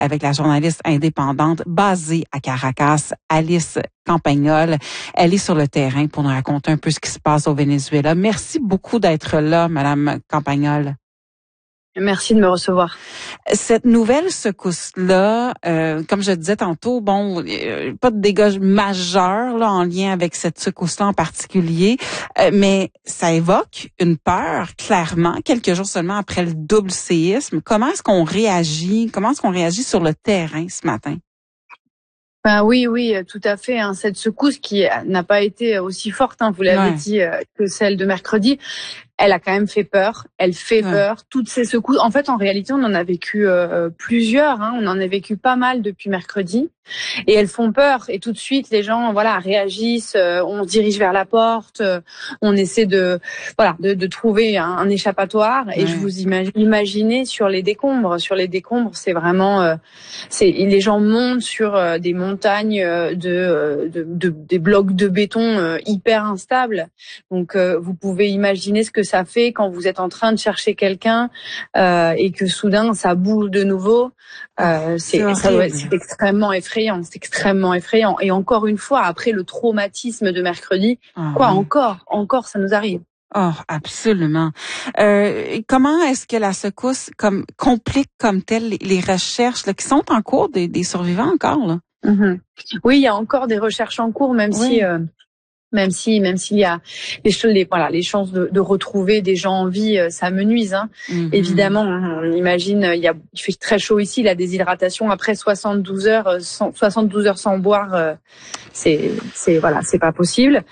avec la journaliste indépendante basée à Caracas, Alice Campagnol. Elle est sur le terrain pour nous raconter un peu ce qui se passe au Venezuela. Merci beaucoup d'être là, Madame Campagnol. Merci de me recevoir. Cette nouvelle secousse-là, comme je disais tantôt, pas de dégâts majeurs là, en lien avec cette secousse-là en particulier, mais ça évoque une peur, clairement, quelques jours seulement après le double séisme. Comment est-ce qu'on réagit? Comment est-ce qu'on réagit sur le terrain ce matin? Ben oui, tout à fait. Cette secousse qui n'a pas été aussi forte, vous l'avez dit, que celle de mercredi, elle a quand même fait peur. Elle fait peur. Toutes ces secousses. En fait, en réalité, on en a vécu plusieurs. On en a vécu pas mal depuis mercredi. Et elles font peur. Et tout de suite, les gens, réagissent. On se dirige vers la porte. On essaie de trouver un échappatoire. Et je vous imaginez sur les décombres. Sur les décombres, c'est vraiment, les gens montent sur des montagnes des blocs de béton hyper instables. Donc, vous pouvez imaginer ce que ça fait quand vous êtes en train de chercher quelqu'un et que soudain ça bouge de nouveau. C'est extrêmement effrayant. C'est extrêmement effrayant. Et encore une fois, après le traumatisme de mercredi, encore, ça nous arrive. Oh, absolument. Comment est-ce que la secousse complique comme telle les recherches là, qui sont en cours des survivants encore là? Mm-hmm. Oui, il y a encore des recherches en cours, même s'il y a les chances de retrouver des gens en vie s'amenuisent. Évidemment, on imagine, il fait très chaud ici, la déshydratation après 72 heures sans boire, c'est pas possible.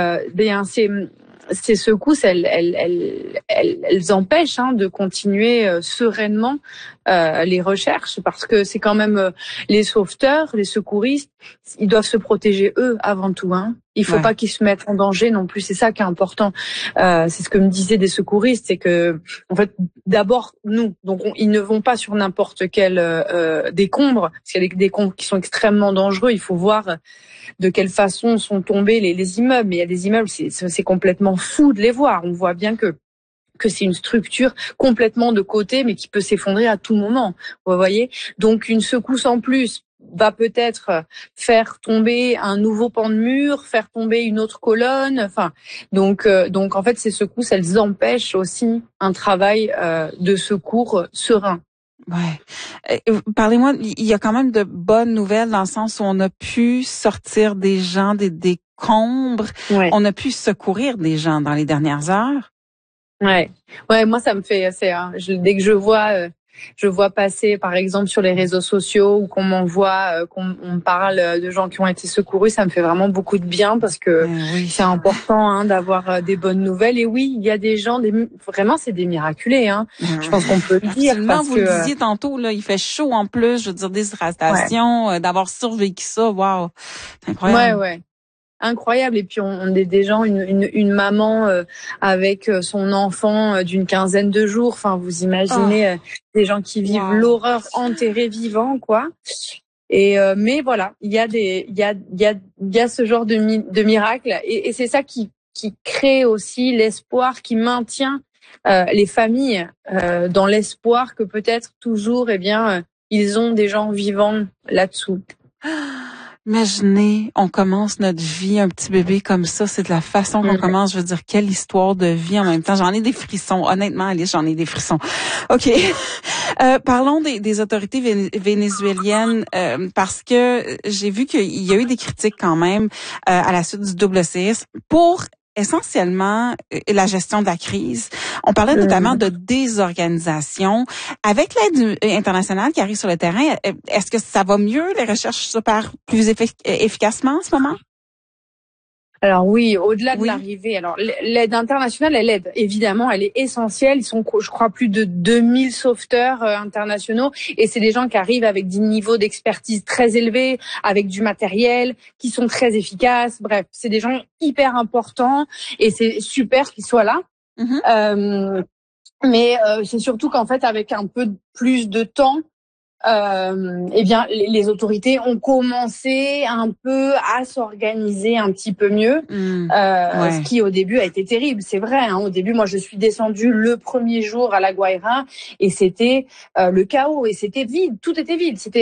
Ces secousses, elles empêchent de continuer sereinement les recherches, parce que c'est quand même les sauveteurs, les secouristes, ils doivent se protéger eux avant tout. Il faut pas qu'ils se mettent en danger non plus. C'est ça qui est important. C'est ce que me disaient des secouristes, c'est que en fait, d'abord nous, donc ils ne vont pas sur n'importe quel décombre, parce qu'il y a des décombres qui sont extrêmement dangereux. Il faut voir de quelle façon sont tombés les immeubles. Mais il y a des immeubles, c'est complètement fou de les voir. On voit bien que c'est une structure complètement de côté, mais qui peut s'effondrer à tout moment. Vous voyez? Donc, une secousse en plus va peut-être faire tomber un nouveau pan de mur, faire tomber une autre colonne. Donc en fait, ces secousses, elles empêchent aussi un travail de secours serein. Ouais. Parlez-moi, il y a quand même de bonnes nouvelles dans le sens où on a pu sortir des gens des décombres. On a pu secourir des gens dans les dernières heures. Ouais, moi ça me fait dès que je vois passer par exemple sur les réseaux sociaux ou qu'on m'envoie qu'on parle de gens qui ont été secourus, ça me fait vraiment beaucoup de bien, parce que c'est important d'avoir des bonnes nouvelles. Et oui, il y a des gens vraiment c'est des miraculés je pense qu'on peut le dire. Absolument, vous le disiez tantôt là, il fait chaud en plus, je veux dire, déshydratation, d'avoir survécu ça, waouh. C'est incroyable. Ouais. Incroyable. Et puis on est des gens, une maman avec son enfant d'une quinzaine de jours. Enfin, vous imaginez des gens qui vivent l'horreur enterrés vivants, quoi. Et mais voilà, il y a ce genre de miracle, et c'est ça qui crée aussi l'espoir, qui maintient les familles dans l'espoir que peut-être toujours, ils ont des gens vivants là-dessous. Imaginez, on commence notre vie, un petit bébé comme ça, c'est de la façon qu'on commence. Je veux dire, quelle histoire de vie en même temps. J'en ai des frissons. Honnêtement, Alice, j'en ai des frissons. OK. Parlons des autorités vénézuéliennes, parce que j'ai vu qu'il y a eu des critiques quand même à la suite du double séisme pour essentiellement la gestion de la crise. On parlait notamment de désorganisation. Avec l'aide internationale qui arrive sur le terrain, est-ce que ça va mieux? Les recherches s'opèrent plus efficacement en ce moment? Alors oui, au-delà de l'arrivée, alors l'aide internationale, elle aide. Évidemment, elle est essentielle. Ils sont, je crois, plus de 2000 sauveteurs internationaux, et c'est des gens qui arrivent avec des niveaux d'expertise très élevés, avec du matériel, qui sont très efficaces. Bref, c'est des gens hyper importants, et c'est super qu'ils soient là. Mais c'est surtout qu'en fait, avec un peu plus de temps, les autorités ont commencé un peu à s'organiser un petit peu mieux, ce qui au début a été terrible, c'est vrai. Au début, moi, je suis descendue le premier jour à La Guaira, et c'était le chaos, et c'était vide, tout était vide.